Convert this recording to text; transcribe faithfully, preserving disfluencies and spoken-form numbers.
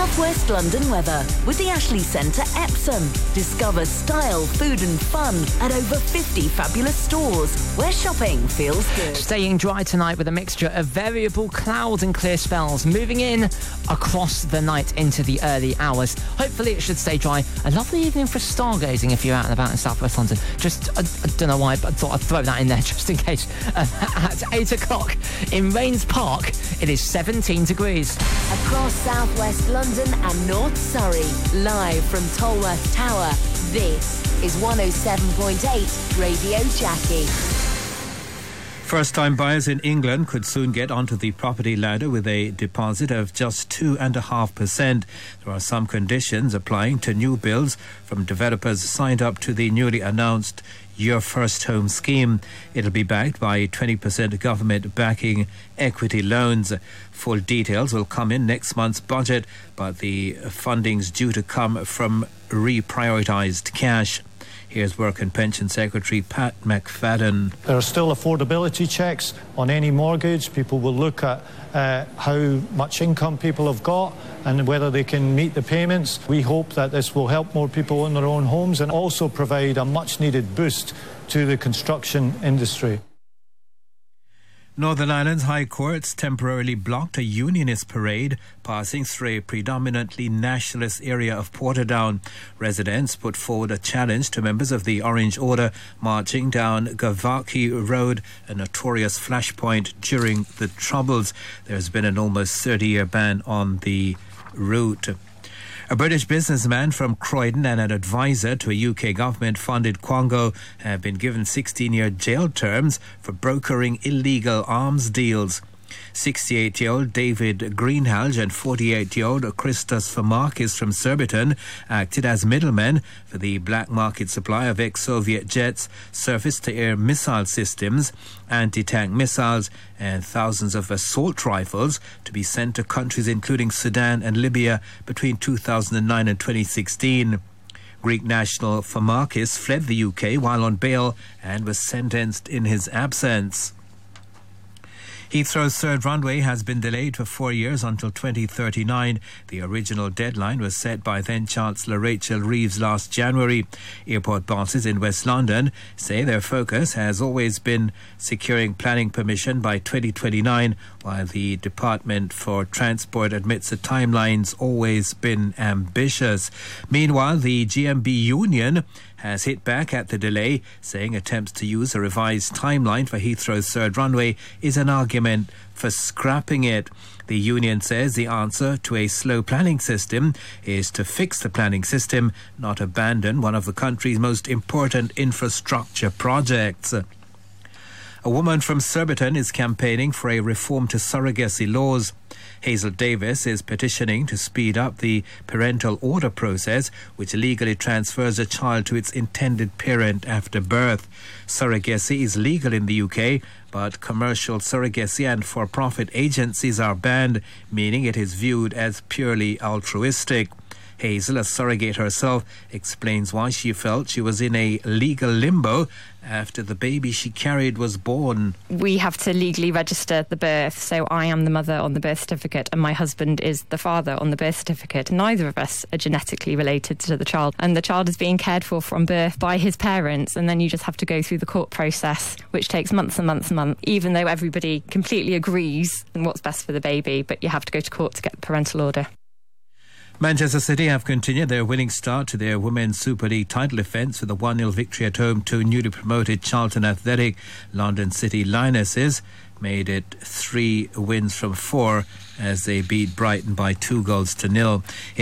Southwest London weather with the Ashley Centre Epsom. Discover style, food and fun at over fifty fabulous stores where shopping feels good. Staying dry tonight with a mixture of variable clouds and clear spells moving in across the night into the early hours. Hopefully it should stay dry. A lovely evening for stargazing if you're out and about in Southwest London. Just, I, I don't know why, but I thought I'd throw that in there just in case. Uh, at eight o'clock in Rains Park, it is seventeen degrees. Across Southwest London and North Surrey, live from Tolworth Tower, this is one oh seven point eight Radio Jackie. First-time buyers in England could soon get onto the property ladder with a deposit of just two point five percent. There are some conditions applying to new builds from developers signed up to the newly announced Your First Home scheme. It'll be backed by twenty percent government backing equity loans. Full details will come in next month's budget, but the funding's due to come from reprioritised cash. Here's Work and Pension Secretary Pat McFadden. There are still affordability checks on any mortgage. People will look at uh, how much income people have got and whether they can meet the payments. We hope that this will help more people own their own homes and also provide a much-needed boost to the construction industry. Northern Ireland's High Courts temporarily blocked a unionist parade passing through a predominantly nationalist area of Portadown. Residents put forward a challenge to members of the Orange Order marching down Gavaki Road, a notorious flashpoint during the Troubles. There's been an almost thirty-year ban on the route. A British businessman from Croydon and an advisor to a U K government-funded quango have been given sixteen-year jail terms for brokering illegal arms deals. sixty-eight-year-old David Greenhalgh and forty-eight-year-old Christos Famarkis from Surbiton acted as middlemen for the black market supply of ex-Soviet jets, surface-to-air missile systems, anti-tank missiles and thousands of assault rifles to be sent to countries including Sudan and Libya between two thousand nine and twenty sixteen. Greek national Famarkis fled the U K while on bail and was sentenced in his absence. Heathrow's third runway has been delayed for four years until twenty thirty-nine. The original deadline was set by then-Chancellor Rachel Reeves last January. Airport bosses in West London say their focus has always been securing planning permission by twenty twenty-nine, while the Department for Transport admits the timeline's always been ambitious. Meanwhile, the G M B union has hit back at the delay, saying attempts to use a revised timeline for Heathrow's third runway is an argument for scrapping it. The union says the answer to a slow planning system is to fix the planning system, not abandon one of the country's most important infrastructure projects. A woman from Surbiton is campaigning for a reform to surrogacy laws. Hazel Davis is petitioning to speed up the parental order process, which legally transfers a child to its intended parent after birth. Surrogacy is legal in the U K, but commercial surrogacy and for-profit agencies are banned, meaning it is viewed as purely altruistic. Hazel, a surrogate herself, explains why she felt she was in a legal limbo after the baby she carried was born. We have to legally register the birth, so I am the mother on the birth certificate and my husband is the father on the birth certificate. Neither of us are genetically related to the child, and the child is being cared for from birth by his parents, and then you just have to go through the court process, which takes months and months and months, even though everybody completely agrees on what's best for the baby, but you have to go to court to get the parental order. Manchester City have continued their winning start to their Women's Super League title defence with a one nil victory at home to newly promoted Charlton Athletic. London City Lionesses made it three wins from four as they beat Brighton by two goals to nil.